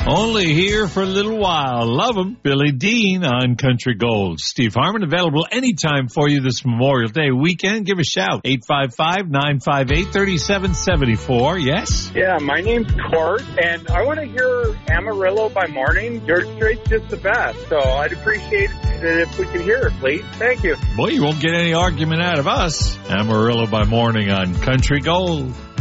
Only here for a little while. Love 'em. Billy Dean on Country Gold. Steve Harmon available anytime for you this Memorial Day weekend. Give a shout. 855-958-3774. Yes? Yeah, my name's Court, and I want to hear Amarillo by Morning. George Strait's just the best, so I'd appreciate it if we could hear it, please. Thank you. Boy, you won't get any argument out of us. Amarillo by Morning on Country Gold.